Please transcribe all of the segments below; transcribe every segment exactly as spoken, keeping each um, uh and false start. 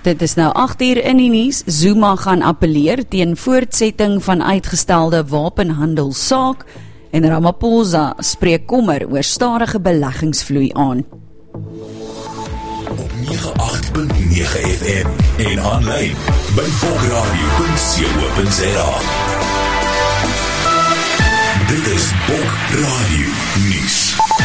Dit is nou agt uur in die nuus. Zuma gaan appeleer teen voortsetting van uitgestelde wapenhandelssaak en Ramaphosa spreek kommer oor stadige beleggingsvloei aan. Op nege agt punt nege F M en aanlyn by bokradio punt co punt za. Dit is Bok Radio Nuus.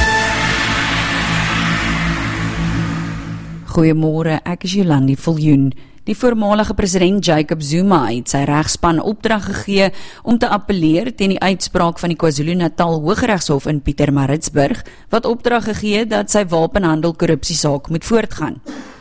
Goeiemôre, ek is Jolandi Viljoen. Die voormalige president Jacob Zuma het sy regspan opdrag gegee om te appeleer teen die uitspraak van die KwaZulu-Natal Hooggeregshof in Pietermaritzburg, wat opdrag gegee dat sy wapenhandel korrupsiesaak moet voortgaan.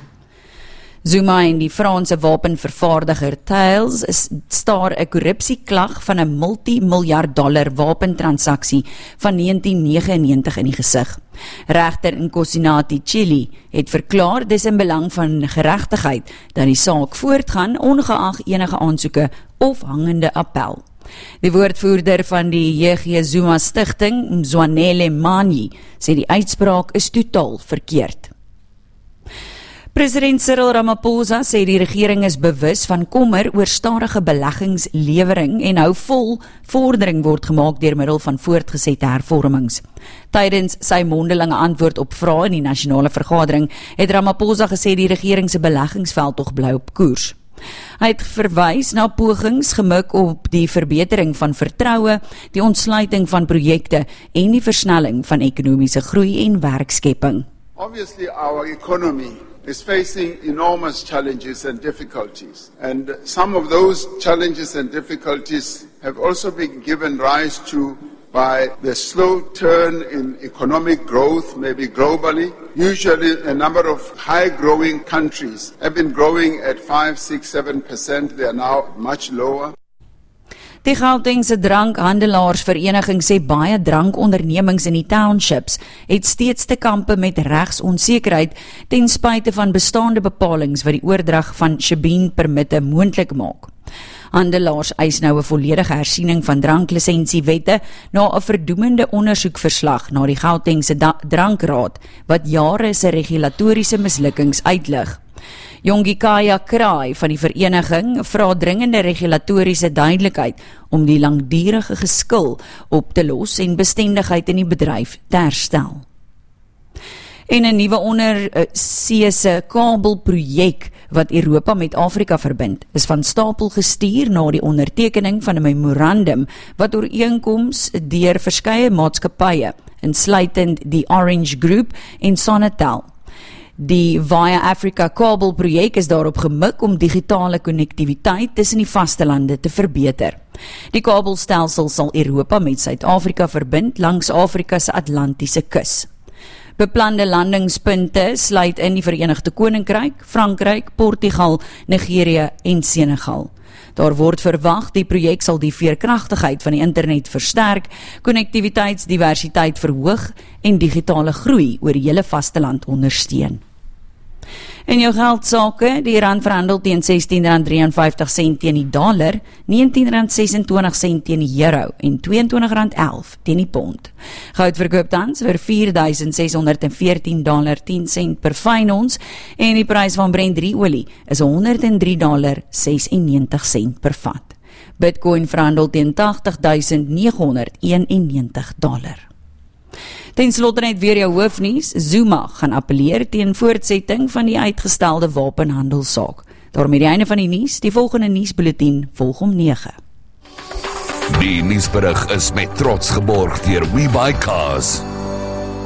Zuma en die Franse wapenvervaardiger Thales staar 'n korrupsieklag van 'n multi-miljard dollar wapentransaksie van negentien negenennegentig in die gesig. Regter Nkosinati Chili het verklaar dis in belang van geregtigheid dat die saak voortgaan ongeag enige aansoeke of hangende appel. Die woordvoerder van die J G Zuma Stichting, Mzwanele Manyi, sê die uitspraak is totaal verkeerd. President Cyril Ramaphosa sê die regering is bewus van kommer oor stadige beleggingslewering en hou vol vordering word gemaak deur middel van voortgesette hervormings. Tydens sy mondelinge antwoord op vrae in die nasionale vergadering het Ramaphosa gesê die regering se beleggingsveld tog bly op koers. Hy het verwys na pogings gemik op die verbetering van vertroue, die ontsluiting van projekte en die versnelling van ekonomiese groei en werkskepping. Obviously our economy is facing enormous challenges and difficulties. And some of those challenges and difficulties have also been given rise to by the slow turn in economic growth, maybe globally. Usually a number of high-growing countries have been growing at five, six, seven percent. They are now much lower. Die Gautengse drankhandelaarsvereniging sê baie drankondernemings in die townships het steeds te kampe met regsonsekerheid ten spyte van bestaande bepalings wat die oordrag van Shebeen-permitte moontlik maak. Handelaars eis nou 'n volledige hersiening van dranklisensiewette na 'n verdoemende ondersoekverslag na die Gautengse drankraad wat jare se regulatoriese mislukkings uitlig. Jongikaya Kraai van die vereniging vra dringende regulatoriese duidelikheid om die langdurige geskil op te los en bestendigheid in die bedryf te herstel. En 'n nuwe onderseese kabelprojek wat Europa met Afrika verbind, is van stapel gestuur na die ondertekening van 'n memorandum wat ooreenkoms deur verskeie maatskappye, insluitend die Orange Group en Sonatel. Die Via Africa kabelprojek is daarop gemik om digitale konnektiwiteit tussen die vastelande te verbeter. Die kabelstelsel sal Europa met Suid-Afrika verbind langs Afrika se Atlantiese kus. Beplande landingspunte sluit in die Verenigde Koninkryk, Frankryk, Portugal, Nigerië en Senegal. Daar word verwag die projek sal die veerkragtigheid van die internet versterk, konnektiwiteitsdiversiteit verhoog en digitale groei oor die hele vasteland ondersteun. In jou geldsake, die rand verhandel teen sestien rand drieënvyftig sent teen die dollar, negentien rand sesentwintig sent teen die euro en tweeëntwintig rand elf teen die pond. Goud verkoop tans vir vier duisend ses honderd veertien dollar tien sent per fyn ons en die prys van Brent drie olie is honderd drie dollar sesennegentig sent per vat. Bitcoin verhandel teen tagtig duisend nege honderd eenennegentig dollar. Ten slotte net weer jou hoofnuus. Zuma gaan appeleer teen voortsetting van die uitgestelde wapenhandelssaak. Daarmee die einde van die nuus. Die volgende nuusbulletin volg om nege. Die nuusberig is met trots geborg deur WeBuyCars.